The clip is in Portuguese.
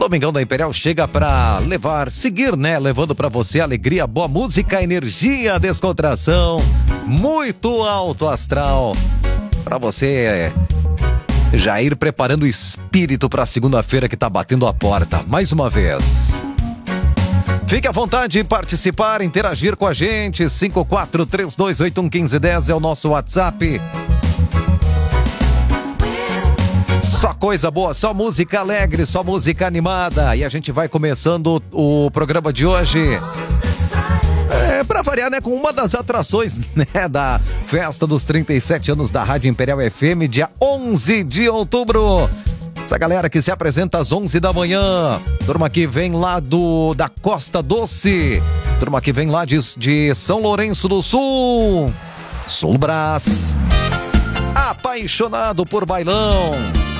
Domingão da Imperial chega pra seguir, né? Levando pra você alegria, boa música, energia, descontração, muito alto astral. Pra você já ir preparando o espírito pra segunda-feira que tá batendo a porta. Mais uma vez. Fique à vontade de participar, interagir com a gente. 5432811510 é o nosso WhatsApp. Só coisa boa, só música alegre, só música animada. E a gente vai começando o programa de hoje. Pra variar, né? Com uma das atrações, né? Da festa dos 37 anos da Rádio Imperial FM, dia 11 de outubro. Essa galera que se apresenta às 11 da manhã. Turma que vem lá da Costa Doce. Turma que vem lá de São Lourenço do Sul. Sul Brás. Apaixonado por bailão.